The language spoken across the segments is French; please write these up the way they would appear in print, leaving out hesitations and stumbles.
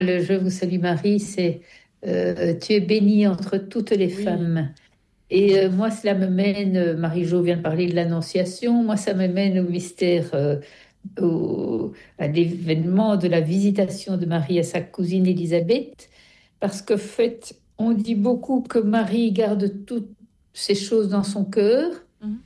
Je vous salue Marie, c'est tu es bénie entre toutes les Oui. femmes. Et moi, cela me mène, Marie-Jo vient de parler de l'Annonciation, moi, ça me mène au mystère, à l'événement de la visitation de Marie à sa cousine Élisabeth, parce que, en fait, on dit beaucoup que Marie garde toutes ces choses dans son cœur, Mhm.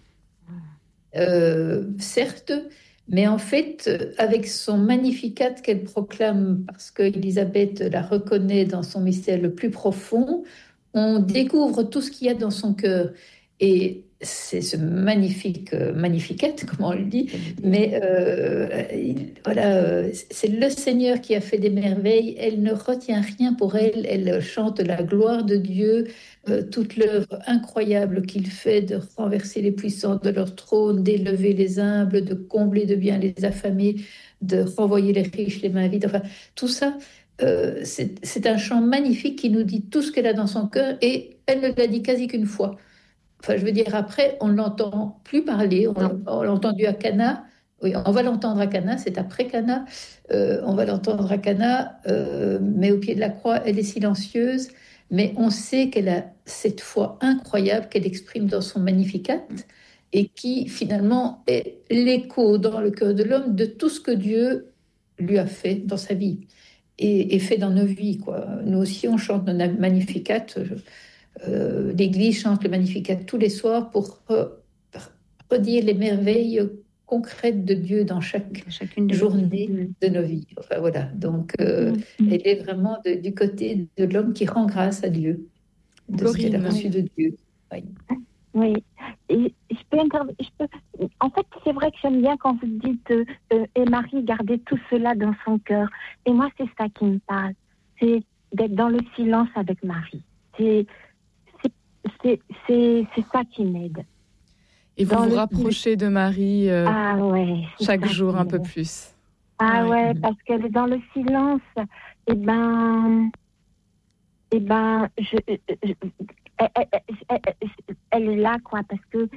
certes, mais en fait, avec son Magnificat qu'elle proclame, parce que Élisabeth la reconnaît dans son mystère le plus profond, on découvre tout ce qu'il y a dans son cœur. Et c'est ce magnifique Magnificat, comme on le dit, mais voilà, c'est le Seigneur qui a fait des merveilles. Elle ne retient rien pour elle. Elle chante la gloire de Dieu, toute l'œuvre incroyable qu'il fait de renverser les puissants de leur trône, d'élever les humbles, de combler de bien les affamés, de renvoyer les riches les mains vides. Enfin, tout ça, c'est un chant magnifique qui nous dit tout ce qu'elle a dans son cœur et elle ne l'a dit quasi qu'une fois. Enfin, je veux dire, après, on ne l'entend plus parler. On l'a entendu à Cana. Oui, on va l'entendre à Cana, c'est après Cana. On va l'entendre à Cana, mais au pied de la croix, elle est silencieuse. Mais on sait qu'elle a cette foi incroyable qu'elle exprime dans son Magnificat et qui finalement est l'écho dans le cœur de l'homme de tout ce que Dieu lui a fait dans sa vie et fait dans nos vies, quoi. Nous aussi, on chante notre Magnificat. L'Église chante le Magnificat tous les soirs pour redire les merveilles concrètes de Dieu dans chaque Chacune de nos journée vies. de nos vies. Enfin, voilà, donc elle est vraiment du côté de l'homme qui rend grâce à Dieu, de ce qu'elle a Corinne. reçu de Dieu. Oui. Oui. Et en fait, c'est vrai que j'aime bien quand vous dites et Marie gardait tout cela dans son cœur. Et moi, c'est ça qui me parle. C'est d'être dans le silence avec Marie. C'est ça qui m'aide. Et vous vous rapprochez de Marie chaque jour un peu m'aide. plus. Ah ouais, parce qu'elle est dans le silence. Elle est là, quoi, parce que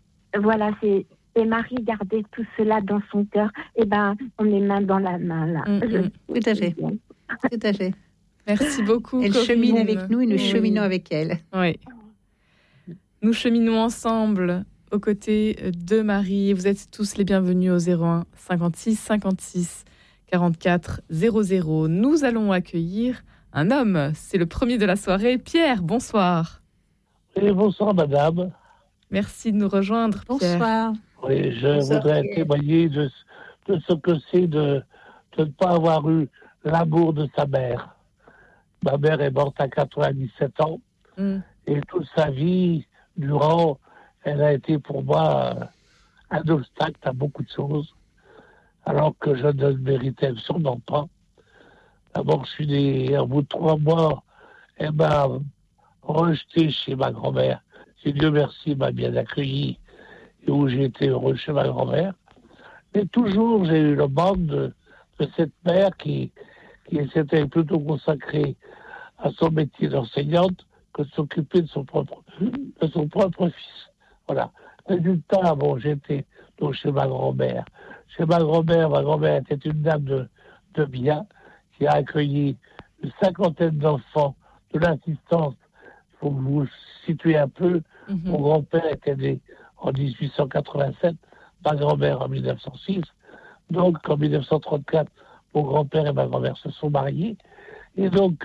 et Marie gardait tout cela dans son cœur. On est main dans la main, là. Tout à fait. Tout à fait. Merci beaucoup, Elle Corinne. chemine avec nous et nous cheminons avec elle. Oui. Nous cheminons ensemble aux côtés de Marie. Vous êtes tous les bienvenus au 01 56 56 44 00. Nous allons accueillir un homme. C'est le premier de la soirée. Pierre, bonsoir. Oui, bonsoir, madame. Merci de nous rejoindre, Pierre. Bonsoir. Oui, je voudrais témoigner de ce que c'est de ne pas avoir eu l'amour de sa mère. Ma mère est morte à 97 ans et toute sa vie, durant, elle a été pour moi un obstacle à beaucoup de choses, alors que je ne le méritais absolument pas. D'abord, je suis né, au bout de 3 mois, elle m'a rejeté chez ma grand-mère. Et Dieu merci, m'a bien accueilli et où j'ai été heureux chez ma grand-mère. Mais toujours, j'ai eu le manque de cette mère qui s'était plutôt consacrée à son métier d'enseignante que de s'occuper de son propre fils. Voilà. Résultat, j'étais donc chez ma grand-mère. Chez ma grand-mère était une dame de bien qui a accueilli une 50aine d'enfants de l'assistance. Il faut que vous situez un peu. Mon grand-père était né en 1887, ma grand-mère en 1906. Donc, en 1934, mon grand-père et ma grand-mère se sont mariés. Et donc,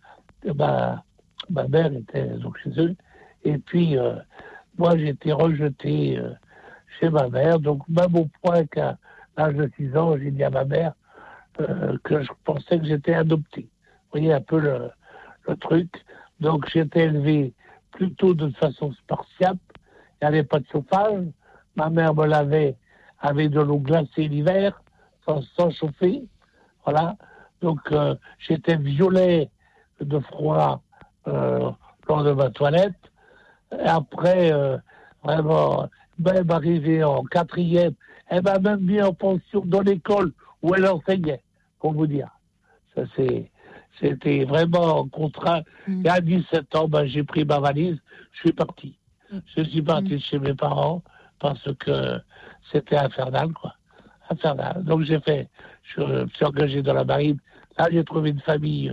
ma mère était donc chez eux. Et puis, moi, j'ai été rejeté chez ma mère. Donc, même au point qu'à l'âge de 6 ans, j'ai dit à ma mère que je pensais que j'étais adopté. Vous voyez un peu le truc. Donc, j'étais élevé plutôt de façon spartiate. Il n'y avait pas de chauffage. Ma mère me lavait avec de l'eau glacée l'hiver, sans chauffer. Voilà. Donc, j'étais violet de froid lors de ma toilette. Et après, vraiment, même arrivé en 4e, elle m'a même mis en pension dans l'école où elle enseignait, pour vous dire. Ça, c'était vraiment contraint. Et à 17 ans, j'ai pris ma valise, je suis parti. Je suis parti chez mes parents parce que c'était infernal, quoi. Infernal. Donc je me suis engagé dans la marine ça, j'ai trouvé une famille